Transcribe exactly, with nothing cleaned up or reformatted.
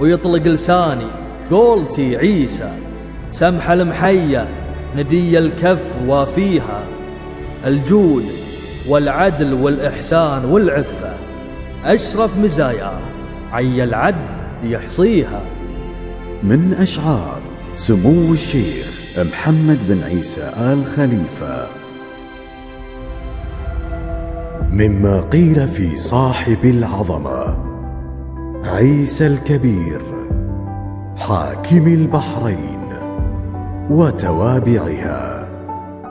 ويطلق لساني قولتي عيسى. سمح المحية ندي الكف وافيها، الجود والعدل والإحسان والعفة أشرف مزاياه، عي العد يحصيها. من أشعار سمو الشيخ محمد بن عيسى آل خليفة. مما قيل في صاحب العظمة عيسى الكبير حاكم البحرين وتوابعها.